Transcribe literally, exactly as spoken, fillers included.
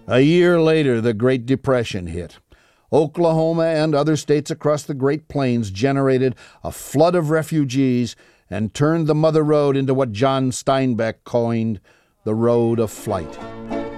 A year later, the Great Depression hit. Oklahoma and other states across the Great Plains generated a flood of refugees and turned the Mother Road into what John Steinbeck coined the road of flight.